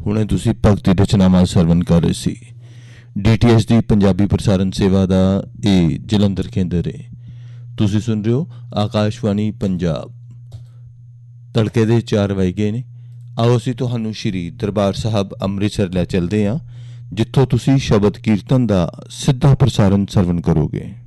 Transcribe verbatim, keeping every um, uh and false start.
ਹੁਣੇ ਤੁਸੀਂ ਭਗਤੀ ਰਚਨਾਵਾਂ ਸਰਵਨ ਕਰ ਰਹੇ ਸੀ। ਡੀ ਟੀ ਐਸ ਦੀ ਪੰਜਾਬੀ ਪ੍ਰਸਾਰਣ ਸੇਵਾ ਦਾ ਇਹ ਜਲੰਧਰ ਕੇਂਦਰ ਹੈ। ਤੁਸੀਂ ਸੁਣ ਰਹੇ ਹੋ ਆਕਾਸ਼ਵਾਣੀ ਪੰਜਾਬ। ਤੜਕੇ ਦੇ ਚਾਰ ਵਜ ਗਏ ਨੇ। ਆਓ ਅਸੀਂ ਤੁਹਾਨੂੰ ਸ਼੍ਰੀ ਦਰਬਾਰ ਸਾਹਿਬ ਅੰਮ੍ਰਿਤਸਰ ਲੈ ਚੱਲਦੇ ਹਾਂ, ਜਿੱਥੋਂ ਤੁਸੀਂ ਸ਼ਬਦ ਕੀਰਤਨ ਦਾ ਸਿੱਧਾ ਪ੍ਰਸਾਰਣ ਸਰਵਨ ਕਰੋਗੇ।